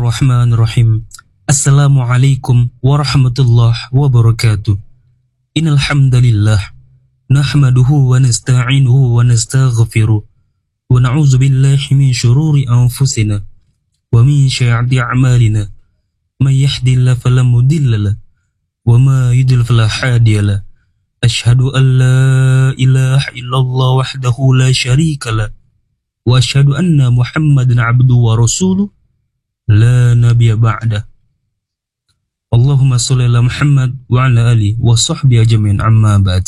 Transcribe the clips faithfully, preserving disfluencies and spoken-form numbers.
Bismillahirrahmanirrahim. Assalamualaikum warahmatullahi wabarakatuh. Innal hamdalillah nahmaduhu wa nasta'inuhu wa nastaghfiruh wa na'udzu billahi min shururi anfusina wa min sayyiati a'malina. May yahdihillahu fala mudilla lahu wa may yudlil fala hadiya lahu. Asyhadu an la ilaha illallah wahdahu la syarika lahu wa asyhadu anna Muhammadan 'abduhu wa rasuluh la nabiyya ba'da. Allahumma sholli ala Muhammad wa ala alihi wa sahbihi ajmain, amma ba'd.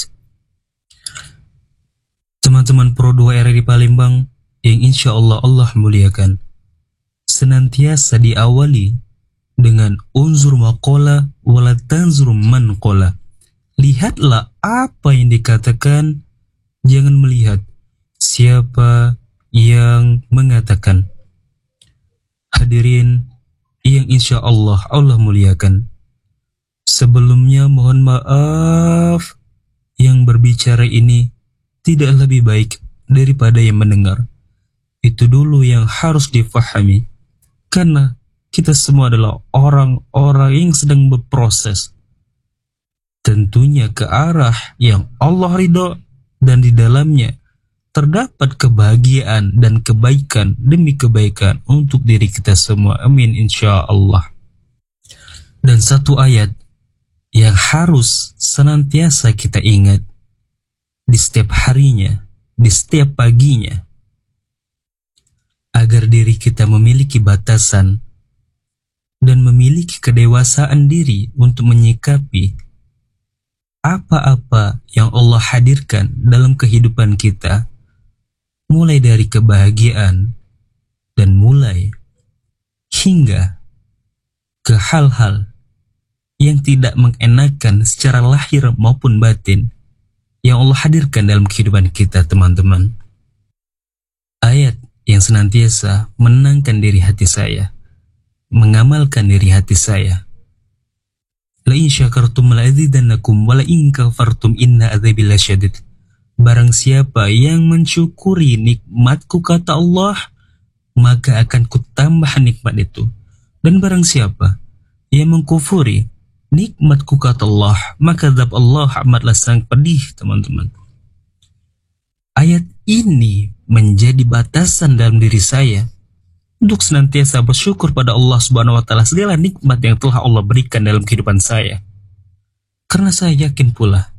Teman-teman Pro dua R di Palembang yang insya Allah Allah muliakan, senantiasa diawali dengan unzur maqala wala tanzur man qala. Lihatlah apa yang dikatakan, jangan melihat siapa yang mengatakan. Hadirin yang insya Allah Allah muliakan, sebelumnya mohon maaf, yang berbicara ini tidak lebih baik daripada yang mendengar. Itu dulu yang harus difahami, karena kita semua adalah orang-orang yang sedang berproses, tentunya ke arah yang Allah ridho, dan di dalamnya terdapat kebahagiaan dan kebaikan demi kebaikan untuk diri kita semua. Amin insya Allah. Dan satu ayat yang harus senantiasa kita ingat di setiap harinya, di setiap paginya, agar diri kita memiliki batasan dan memiliki kedewasaan diri untuk menyikapi apa-apa yang Allah hadirkan dalam kehidupan kita, mulai dari kebahagiaan dan mulai hingga ke hal-hal yang tidak mengenakan secara lahir maupun batin yang Allah hadirkan dalam kehidupan kita, teman-teman. Ayat yang senantiasa menenangkan diri hati saya, mengamalkan diri hati saya. La in syakartum la azidannakum wa la in kafartum inna adzabi lasyadid. Barang siapa yang mensyukuri nikmatku, kata Allah, maka akan kutambah nikmat itu. Dan barang siapa yang mengkufuri nikmatku, kata Allah, maka azab Allah amatlah sangat pedih, teman-teman. Ayat ini menjadi batasan dalam diri saya untuk senantiasa bersyukur pada Allah Subhanahu wa taala segala nikmat yang telah Allah berikan dalam kehidupan saya. Karena saya yakin pula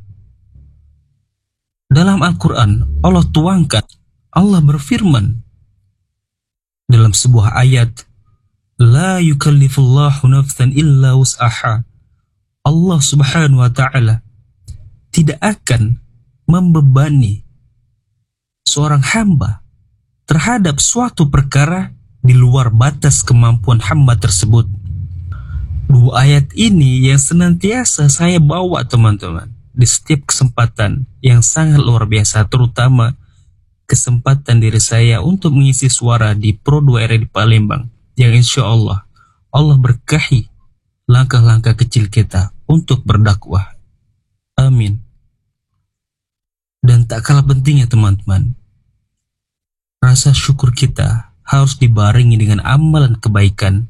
dalam Al-Quran Allah tuangkan, Allah berfirman dalam sebuah ayat, la yukallifullahu nafsan illa wus'aha. Allah Subhanahu wa ta'ala tidak akan membebani seorang hamba terhadap suatu perkara di luar batas kemampuan hamba tersebut. Dua ayat ini yang senantiasa saya bawa, teman-teman, di setiap kesempatan yang sangat luar biasa, terutama kesempatan diri saya untuk mengisi suara di Pro dua R di Palembang, yang insya Allah Allah berkahi langkah-langkah kecil kita untuk berdakwah. Amin. Dan tak kalah pentingnya, teman-teman, rasa syukur kita harus dibarengi dengan amalan kebaikan.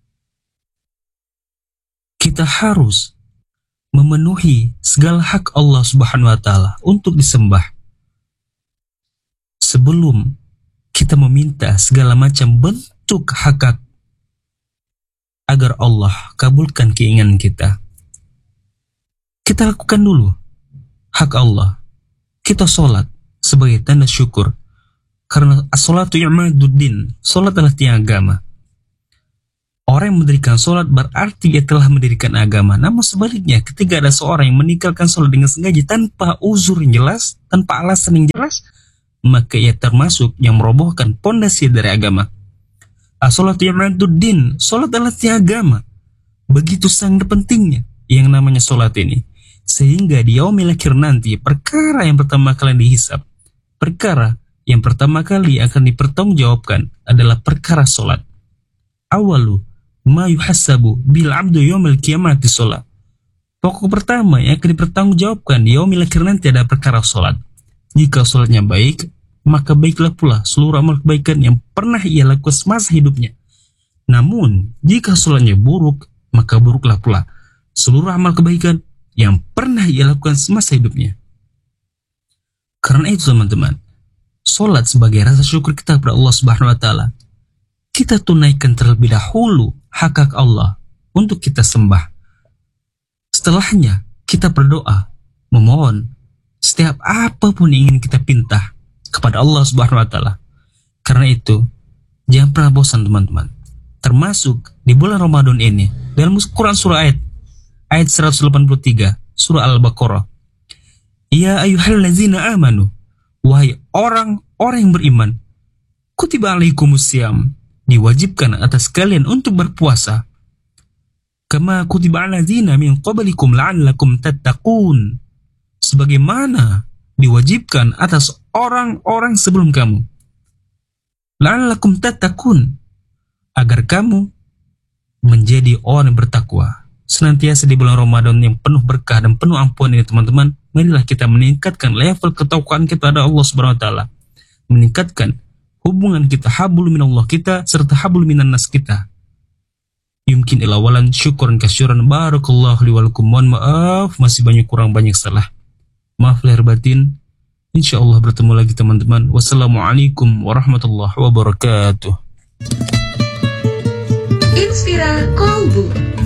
Kita harus memenuhi segala hak Allah Subhanahu wa taala untuk disembah sebelum kita meminta segala macam bentuk hak agar Allah kabulkan keinginan kita. Kita lakukan dulu hak Allah. Kita sholat sebagai tanda syukur, karena as-sholatu i'maduddin, sholat adalah tiang agama. Orang yang mendirikan sholat berarti dia telah mendirikan agama. Namun sebaliknya, ketika ada seorang yang meninggalkan sholat dengan sengaja tanpa uzur yang jelas, tanpa alasan yang jelas, maka ia termasuk yang merobohkan pondasi dari agama. As-sholatu i'maduddin, sholat adalah tiang agama. Begitu sangat pentingnya yang namanya sholat ini, sehingga di yaumil akhir nanti perkara yang pertama kali dihisab, perkara yang pertama kali akan dipertanggungjawabkan adalah perkara sholat. Awalu ma yuhasabu bil abdu yaumil qiyamati sholat. Pokok pertama yang akan dipertanggungjawabkan di yaumil akhir nanti adalah perkara sholat. Jika sholatnya baik, maka baiklah pula seluruh amal kebaikan yang pernah ia lakukan semasa hidupnya. Namun, jika sholatnya buruk, maka buruklah pula seluruh amal kebaikan yang pernah ia lakukan semasa hidupnya. Karena itu teman-teman, sholat sebagai rasa syukur kita kepada Allah Subhanahu wa taala, kita tunaikan terlebih dahulu hak-hak Allah untuk kita sembah. Setelahnya, kita berdoa, memohon setiap apapun yang ingin kita pinta kepada Allah Subhanahu wa taala. Karena itu, jangan pernah bosan teman-teman. Termasuk di bulan Ramadan ini, dalam Quran surah ayat ayat seratus delapan puluh tiga surah Al-Baqarah. Ya ayyuhallazina amanu, wahai orang-orang yang beriman, kutiba alaikumusiyam, diwajibkan atas kalian untuk berpuasa. Kama kutiba aladzina min qablikum la'allakum tattaqun, sebagaimana diwajibkan atas orang-orang sebelum kamu. La'allakum tattaqun, agar kamu menjadi orang yang bertakwa. Senantiasa di bulan Ramadan yang penuh berkah dan penuh ampunan ini teman-teman, marilah kita meningkatkan level ketakwaan kita kepada Allah Subhanahu wa taala, meningkatkan hubungan kita, hablum minallah kita serta hablum minan nas kita. Yumkin ilawalan syukuran kasyuran. Barakallahu li walakum. Mohon maaf masih banyak kurang banyak salah. Maaf lahir batin. Insyaallah bertemu lagi teman-teman. Wassalamualaikum warahmatullahi wabarakatuh. Inspira Kolbu.